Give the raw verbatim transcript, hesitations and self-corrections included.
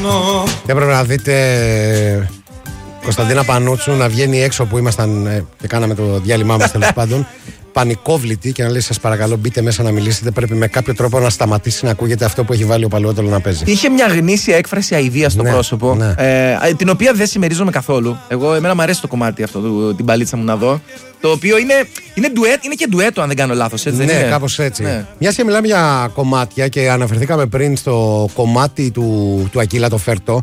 Και έπρεπε να δείτε Κωνσταντίνα Πανούτσου να βγαίνει έξω που ήμασταν ε, και κάναμε το διάλειμμά μας τέλος πάντων. Πανικόβλητη και να λέει: σας παρακαλώ, μπείτε μέσα να μιλήσετε. Πρέπει με κάποιο τρόπο να σταματήσει να ακούγεται αυτό που έχει βάλει ο Παλαιότολο να παίζει. Είχε μια γνήσια έκφραση αηδία στο ναι, πρόσωπο. Ναι. Ε, την οποία δεν συμμερίζομαι καθόλου. Εγώ, εμένα μου αρέσει το κομμάτι αυτό, το, την παλίτσα μου να δω. Το οποίο είναι, είναι, ντουέτ, είναι και ντουέτο, αν δεν κάνω λάθος. Έτσι, ναι, δεν είναι? κάπως έτσι. Ναι. Μιας και μιλάμε για κομμάτια και αναφερθήκαμε πριν στο κομμάτι του, του Ακύλα το Φέρτο.